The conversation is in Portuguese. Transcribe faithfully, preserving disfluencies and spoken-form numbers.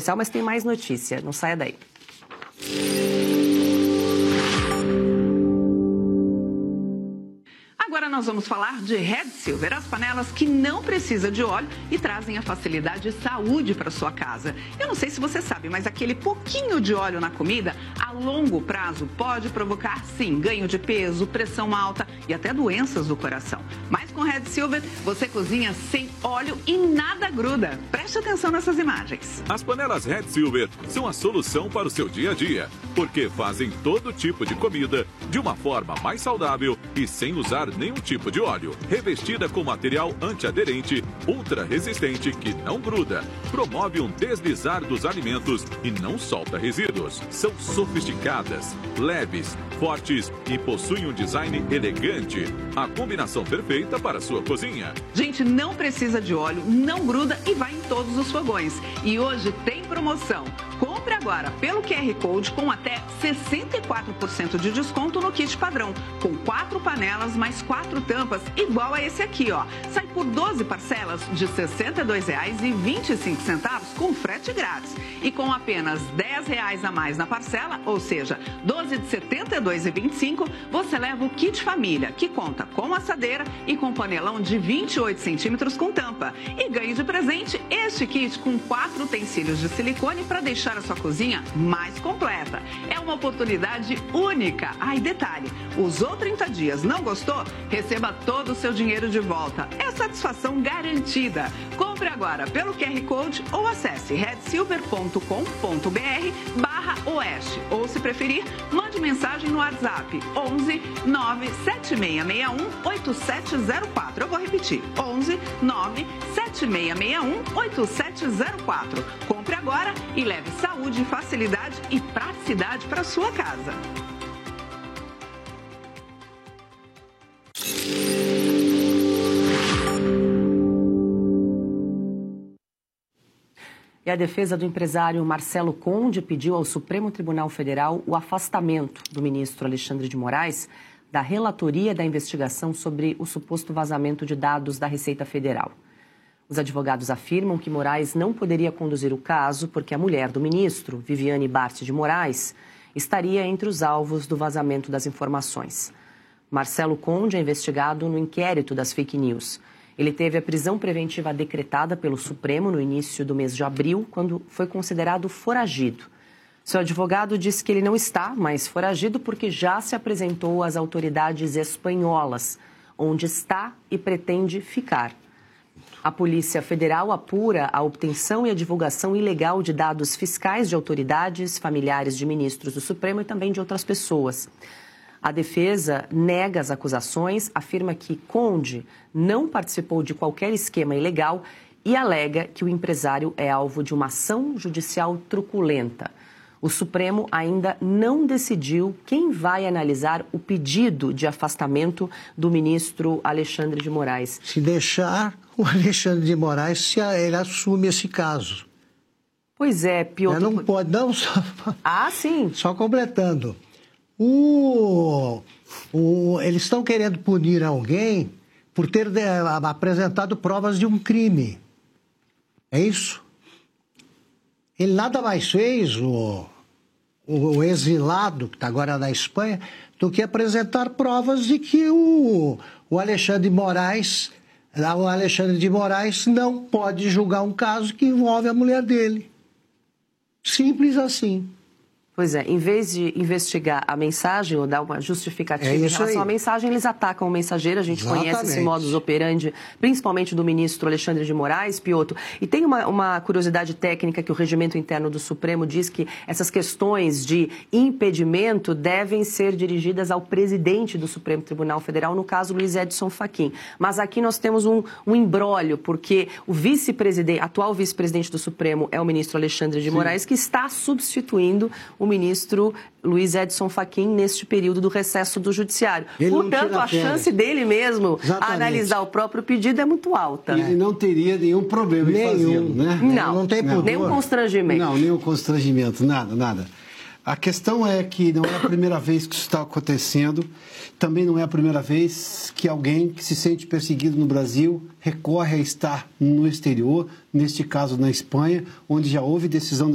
comercial, mas tem mais notícia. Não saia daí. Agora nós vamos falar de Red Silver, as panelas que não precisam de óleo e trazem a facilidade e saúde para sua casa. Eu não sei se você sabe, mas aquele pouquinho de óleo na comida, a longo prazo, pode provocar, sim, ganho de peso, pressão alta e até doenças do coração. Mas com Red Silver, você cozinha sem óleo e nada gruda. Preste atenção nessas imagens. As panelas Red Silver são a solução para o seu dia a dia, porque fazem todo tipo de comida de uma forma mais saudável e sem usar nenhum tipo de óleo. Revestida com material antiaderente, ultra resistente que não gruda, promove um deslizar dos alimentos e não solta resíduos. São sofisticadas, leves, fortes e possuem um design elegante. A combinação perfeita para a sua cozinha. Gente, não precisa de óleo, não gruda e vai em todos os fogões. E hoje tem promoção. Compre agora pelo Q R Code com até sessenta e quatro por cento de desconto no kit padrão, com quatro panelas mais quatro tampas, igual a esse aqui, ó. Sai por doze parcelas de sessenta e dois reais e vinte e cinco centavos com frete grátis. E com apenas dez reais a mais na parcela, ou seja, doze de setenta e dois reais e vinte e cinco, você leva o kit família, que conta com assadeira e com panelão de vinte e oito centímetros com tampa. E ganhe de presente este kit com quatro utensílios de silicone para deixar a sua cozinha mais completa. É uma oportunidade única. Ah, e detalhe, usou trinta dias, não gostou? Receba todo o seu dinheiro de volta. É satisfação garantida. Compre agora pelo Q R Code ou acesse red silver ponto com ponto b r barra oeste. Ou, se preferir, mande mensagem no WhatsApp onze nove sete seis seis um oito sete zero quatro. Eu vou repetir, onze nove sete seis seis um oito sete zero quatro. Compre agora e leve saúde, facilidade e praticidade para sua casa. E a defesa do empresário Marcelo Conde pediu ao Supremo Tribunal Federal o afastamento do ministro Alexandre de Moraes da relatoria da investigação sobre o suposto vazamento de dados da Receita Federal. Os advogados afirmam que Moraes não poderia conduzir o caso porque a mulher do ministro, Viviane Bart de Moraes, estaria entre os alvos do vazamento das informações. Marcelo Conde é investigado no inquérito das fake news. Ele teve a prisão preventiva decretada pelo Supremo no início do mês de abril, quando foi considerado foragido. Seu advogado disse que ele não está mais foragido porque já se apresentou às autoridades espanholas, onde está e pretende ficar. A Polícia Federal apura a obtenção e a divulgação ilegal de dados fiscais de autoridades, familiares de ministros do Supremo e também de outras pessoas. A defesa nega as acusações, afirma que Conde não participou de qualquer esquema ilegal e alega que o empresário é alvo de uma ação judicial truculenta. O Supremo ainda não decidiu quem vai analisar o pedido de afastamento do ministro Alexandre de Moraes. Se deixar, o Alexandre de Moraes, se ele assume esse caso. Pois é, Piotr... Não pode, não só... Ah, sim. Só completando. O, o, eles estão querendo punir alguém por ter de, apresentado provas de um crime. É isso? Ele nada mais fez, o, o, o exilado, que está agora na Espanha, do que apresentar provas de que o, o Alexandre de Moraes, o Alexandre de Moraes não pode julgar um caso que envolve a mulher dele. Simples assim. Pois é, em vez de investigar a mensagem ou dar uma justificativa é em relação aí. à mensagem, eles atacam o mensageiro. A gente Exatamente. Conhece esse modus operandi, principalmente do ministro Alexandre de Moraes, Piotr. E tem uma, uma curiosidade técnica que o regimento interno do Supremo diz que essas questões de impedimento devem ser dirigidas ao presidente do Supremo Tribunal Federal, no caso, Luiz Edson Fachin. Mas aqui nós temos um, um imbróglio, porque o vice-presidente, atual vice-presidente do Supremo é o ministro Alexandre de Moraes, Sim. que está substituindo o o ministro Luiz Edson Fachin neste período do recesso do Judiciário. Ele Portanto, a chance dele mesmo Exatamente. analisar o próprio pedido é muito alta. Ele não teria nenhum problema nenhum. em fazê-lo, né? Não, não tem não. nenhum constrangimento. Não, nenhum constrangimento, nada, nada. A questão é que não é a primeira vez que isso está acontecendo, também não é a primeira vez que alguém que se sente perseguido no Brasil recorre a estar no exterior, neste caso na Espanha, onde já houve decisão